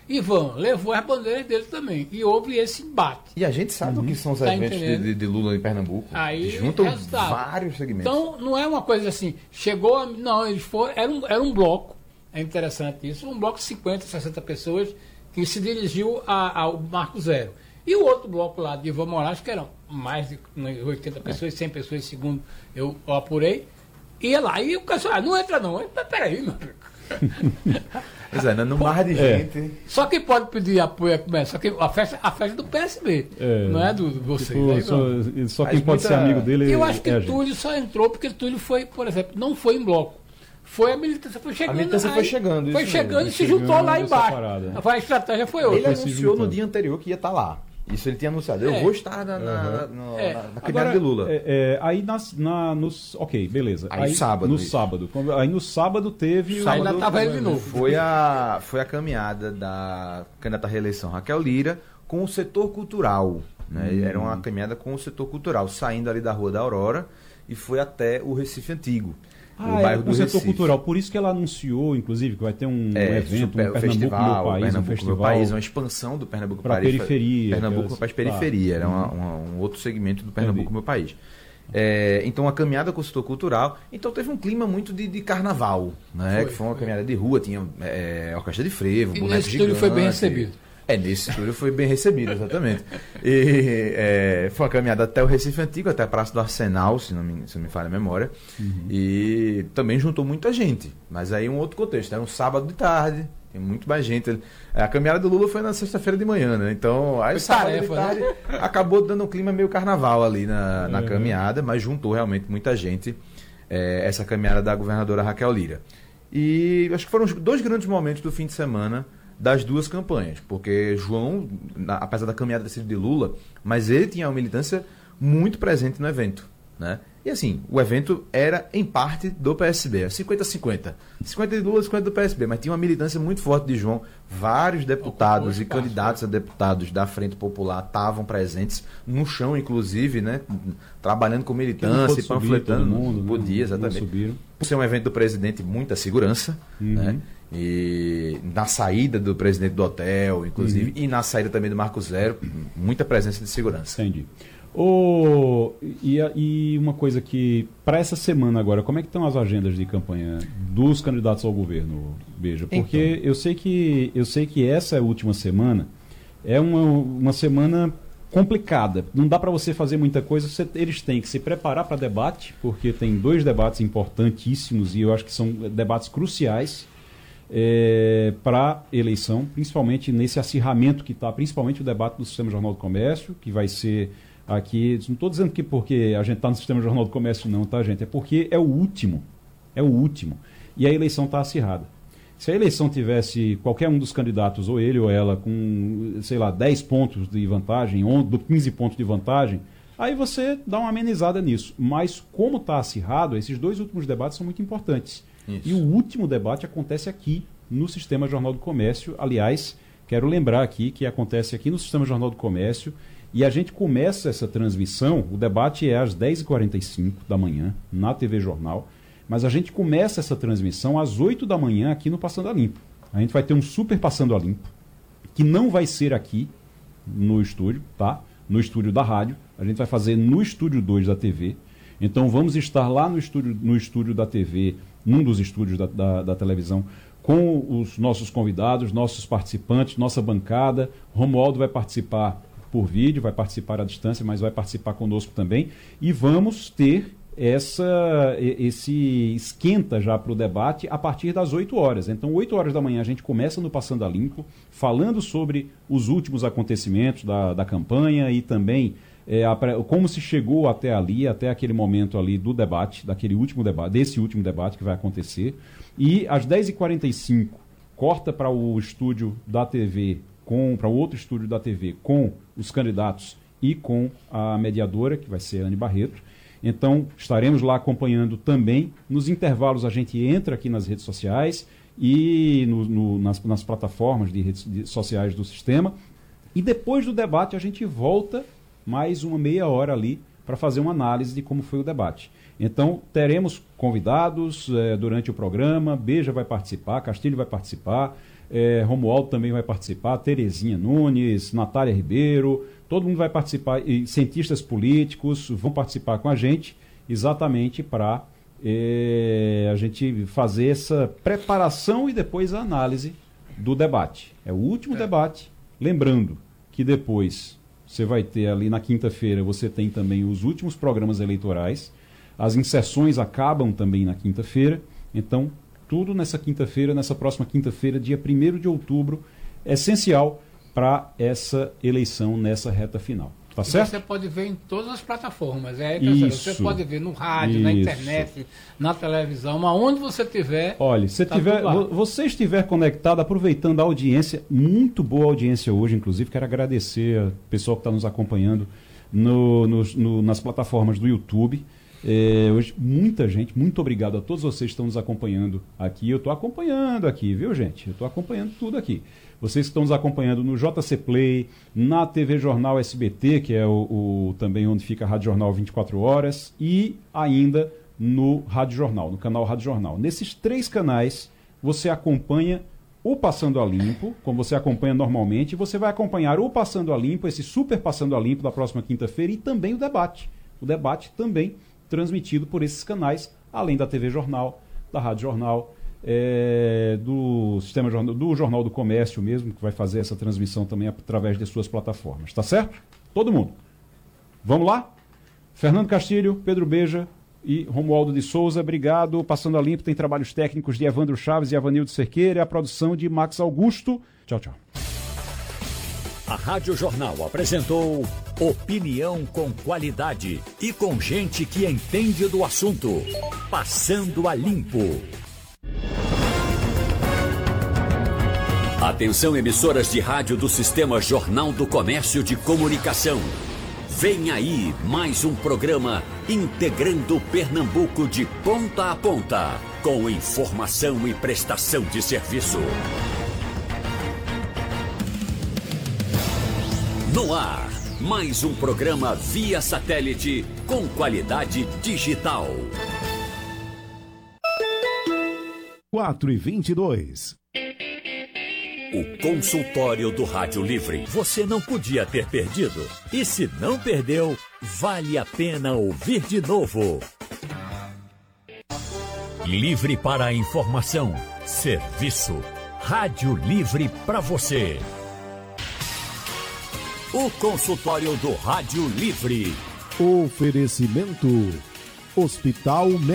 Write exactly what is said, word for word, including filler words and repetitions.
Ivan levou as bandeiras dele também. E houve esse embate. E a gente sabe uhum. o que são os tá eventos de, de Lula em Pernambuco. Aí, juntam resultado. vários segmentos. Então, não é uma coisa assim, chegou a... Não, eles foram... Era um, era um bloco, é interessante isso, um bloco de cinquenta, sessenta pessoas que se dirigiu a, ao Marco Zero. E o outro bloco lá de Ivan Moraes, que eram mais de oitenta pessoas, cem pessoas, segundo eu, eu apurei, ia lá. E o pessoal, ah, não entra não. Mas peraí, meu amigo. Pois é, no mar de é. gente. Só que pode pedir apoio, só que a festa, a festa é do P S B, é. não é do, do vocês. Tipo, aí, só, só quem pode muita... ser amigo dele. Eu acho que é Túlio só entrou porque Túlio foi, por exemplo, não foi em bloco. Foi a militância, foi chegando. A militância aí, foi chegando. Foi chegando mesmo. E se juntou lá embaixo. A, a estratégia foi outra. Ele anunciou no dia anterior que ia estar lá. Isso ele tinha anunciado. Eu é. vou estar na, na, uhum. na, é. na, na caminhada de Lula. É, é, aí nas, na, nos. Ok, beleza. Aí, aí sábado. No isso. sábado. Aí no sábado teve. Sábado, aí lá estava ele de novo. Foi a, foi a caminhada da candidata à reeleição Raquel Lira com o setor cultural. Né? Hum. Era uma caminhada com o setor cultural, saindo ali da Rua da Aurora e foi até o Recife Antigo. Ah, o bairro é, do o setor Recife. Cultural, por isso que ela anunciou, inclusive, que vai ter um é, evento, super, um Pernambuco festival, Meu País, Pernambuco um festival Meu País, uma expansão do Pernambuco para periferia. Pernambuco para periferia, era uma, uma, um outro segmento do Pernambuco Entendi. Meu País. É, então a caminhada com o setor cultural, então teve um clima muito de, de carnaval, né? Foi, que foi uma foi. caminhada de rua, tinha é, orquestra de frevo, e boneco nesse gigante. foi bem recebido. É, nesse estúdio foi bem recebido, exatamente. E é, foi uma caminhada até o Recife Antigo, até a Praça do Arsenal, se não me, se não me falha a memória. Uhum. E também juntou muita gente. Mas aí um outro contexto, era um sábado de tarde, tem muito mais gente. A caminhada do Lula foi na sexta-feira de manhã, né? Então, aí sábado tarefa, de tarde né? acabou dando um clima meio carnaval ali na, na uhum. caminhada, mas juntou realmente muita gente é, essa caminhada da governadora Raquel Lira. E acho que foram os dois grandes momentos do fim de semana das duas campanhas, porque João, na, apesar da caminhada ter sido de Lula, mas ele tinha uma militância muito presente no evento, né? E assim, o evento era em parte do P S B, cinquenta a cinquenta. cinquenta de Lula, cinquenta do P S B, mas tinha uma militância muito forte de João. Vários deputados e candidatos a deputados da Frente Popular estavam presentes no chão, inclusive, né? Trabalhando com militância e panfletando. Mundo, né? Podia, exatamente. Por ser um evento do presidente, muita segurança, uhum. né? E na saída do presidente do hotel, inclusive, uhum. e na saída também do Marco Zero, muita presença de segurança. Entendi. Oh, e, e uma coisa que, para essa semana agora, como é que estão as agendas de campanha dos candidatos ao governo, Beija? Porque então. eu, sei que, eu sei que essa última semana é uma, uma semana complicada. Não dá para você fazer muita coisa, você, eles têm que se preparar para debate, porque tem dois debates importantíssimos e eu acho que são debates cruciais. É, para eleição, principalmente nesse acirramento que está, principalmente o debate do Sistema Jornal do Comércio, que vai ser aqui, não estou dizendo que porque a gente está no Sistema Jornal do Comércio não, tá gente, é porque é o último, é o último, e a eleição está acirrada. Se a eleição tivesse qualquer um dos candidatos, ou ele ou ela, com, sei lá, dez pontos de vantagem, quinze pontos de vantagem, aí você dá uma amenizada nisso, mas como está acirrado, esses dois últimos debates são muito importantes. Isso. E o último debate acontece aqui no Sistema Jornal do Comércio. Aliás, quero lembrar aqui que acontece aqui no Sistema Jornal do Comércio e a gente começa essa transmissão, o debate é às dez e quarenta e cinco da manhã na T V Jornal, mas a gente começa essa transmissão às oito da manhã aqui no Passando a Limpo. A gente vai ter um super Passando a Limpo, que não vai ser aqui no estúdio, tá? No estúdio da rádio, a gente vai fazer no estúdio dois da T V. Então vamos estar lá no estúdio, no estúdio da T V, num dos estúdios da, da, da televisão, com os nossos convidados, nossos participantes, nossa bancada. Romualdo vai participar por vídeo, vai participar à distância, mas vai participar conosco também. E vamos ter essa, esse esquenta já para o debate a partir das oito horas. Então, oito horas da manhã a gente começa no Passando a Limpo, falando sobre os últimos acontecimentos da, da campanha e também É, a, como se chegou até ali, até aquele momento ali do debate, daquele último debate, desse último debate que vai acontecer. E às dez e quarenta e cinco, corta para o estúdio da T V, para o outro estúdio da T V, com os candidatos e com a mediadora, que vai ser a Anne Barreto. Então, estaremos lá acompanhando também. Nos intervalos, a gente entra aqui nas redes sociais e no, no, nas, nas plataformas de redes de, sociais do sistema. E depois do debate, a gente volta mais uma meia hora ali para fazer uma análise de como foi o debate. Então, teremos convidados eh, durante o programa, Beija vai participar, Castilho vai participar, é, Romualdo também vai participar, Terezinha Nunes, Natália Ribeiro, todo mundo vai participar, e cientistas políticos vão participar com a gente, exatamente para é, a gente fazer essa preparação e depois a análise do debate. É o último é. debate, lembrando que depois você vai ter ali na quinta-feira, você tem também os últimos programas eleitorais, as inserções acabam também na quinta-feira, então tudo nessa quinta-feira, nessa próxima quinta-feira, dia primeiro de outubro, é essencial para essa eleição nessa reta final. Tá certo? Você pode ver em todas as plataformas. É, isso, você pode ver no rádio, isso. na internet, na televisão, aonde você tiver. Olha, se tá tiver, você estiver conectado, aproveitando a audiência, muito boa audiência hoje, inclusive, quero agradecer ao pessoal que está nos acompanhando no, no, no, nas plataformas do YouTube. É, hoje, muita gente, muito obrigado a todos vocês que estão nos acompanhando aqui. Eu estou acompanhando aqui, viu, gente? Eu estou acompanhando tudo aqui. Vocês que estão nos acompanhando no J C Play, na T V Jornal S B T, que é o, o também onde fica a Rádio Jornal vinte e quatro horas, e ainda no Rádio Jornal, no canal Rádio Jornal. Nesses três canais, você acompanha o Passando a Limpo, como você acompanha normalmente, você vai acompanhar o Passando a Limpo, esse super Passando a Limpo da próxima quinta-feira, e também o debate. O debate também transmitido por esses canais, além da T V Jornal, da Rádio Jornal, é, do sistema jornal, do Jornal do Comércio mesmo, que vai fazer essa transmissão também através de suas plataformas. Tá certo? Todo mundo. Vamos lá? Fernando Castilho, Pedro Beja e Romualdo de Souza, obrigado. Passando a Limpo tem trabalhos técnicos de Evandro Chaves e Avanildo Cerqueira, e a produção de Max Augusto. Tchau, tchau. A Rádio Jornal apresentou opinião com qualidade e com gente que entende do assunto. Passando a Limpo. Atenção, emissoras de rádio do Sistema Jornal do Comércio de Comunicação. Vem aí mais um programa integrando Pernambuco de ponta a ponta, com informação e prestação de serviço. No ar, mais um programa via satélite com qualidade digital. quatro e vinte e dois. O consultório do Rádio Livre. Você não podia ter perdido. E se não perdeu, vale a pena ouvir de novo. Livre para a informação, serviço. Rádio Livre para você. O consultório do Rádio Livre. Oferecimento Hospital